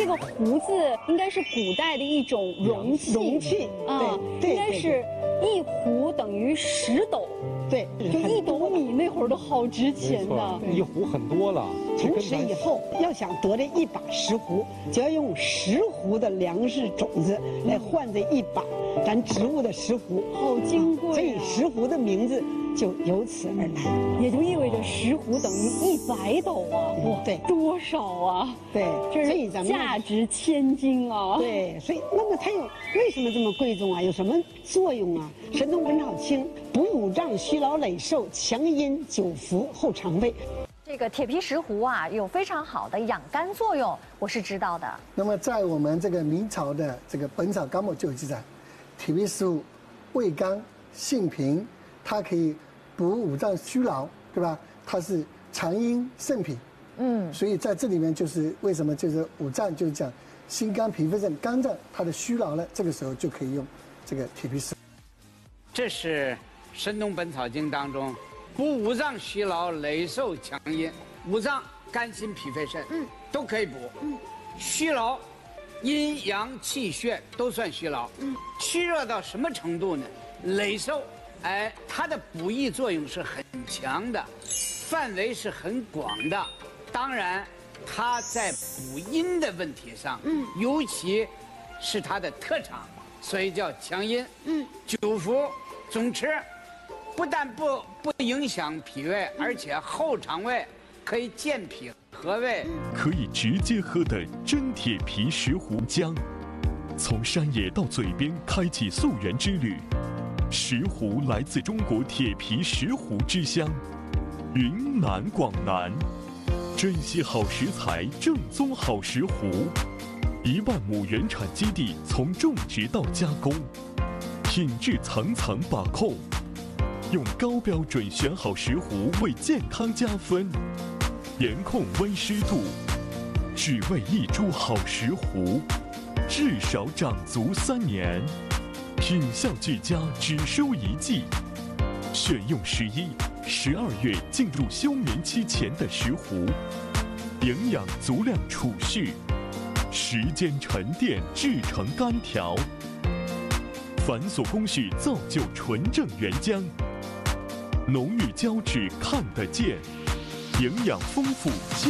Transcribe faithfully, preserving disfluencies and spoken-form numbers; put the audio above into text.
这个壶子应该是古代的一种容器， 容器啊， 对， 应该是一壶等于十斗， 对， 就一斗米那会儿都好值钱的。 一壶很多了。 从此以后，要想得这一把石斛，就要用十斛的粮食种子来换这一把咱植物的石斛， 好金贵啊！ 所以石斛的名字就由此而来， 也就意味着石斛等于一百斗啊！哇， 对， 多少啊？ 对， 这所以咱们价值千金啊！ 对，所以那么它有为什么这么贵重啊？有什么作用啊？《神农本草经》补五脏、虚劳、累瘦、强阴、久服、后肠胃。 这个铁皮石斛啊，有非常好的养肝作用，我是知道的。 那么在我们这个明朝的这个《本草纲目》就有记载，铁皮石斛味甘性平，它可以补五脏虚劳，对吧？它是强阴肾脾，嗯，所以在这里面就是为什么就是五脏就是讲心肝脾肺肾，肝脏它的虚劳呢，这个时候就可以用这个铁皮石斛。 这是《神农本草经》当中。补五脏虚劳、累瘦、强阴，五脏肝心脾肺肾，嗯，都可以补。嗯，虚劳，阴阳气血都算虚劳。嗯，虚热到什么程度呢？累瘦，哎，它的补益作用是很强的，范围是很广的。当然，它在补阴的问题上，嗯，尤其是它的特长，所以叫强阴。嗯，久服，总吃。不但不不影响脾胃，而且后肠胃可以健脾和胃， 可以直接喝的真铁皮石斛浆，从山野到嘴边开启溯源之旅。石斛来自中国铁皮石斛之乡，云南广南，珍惜好食材，正宗好石斛。一万亩原产基地，从种植到加工，品质层层把控。用高标准选好石斛，为健康加分，严控温湿度，只为一株好石斛，至少长足三年，品相俱佳，只收一季。选用十一、十二月进入休眠期前的石斛，营养足量储蓄，时间沉淀制成干条，繁琐工序造就纯正原浆。浓郁胶质看得见，营养丰富。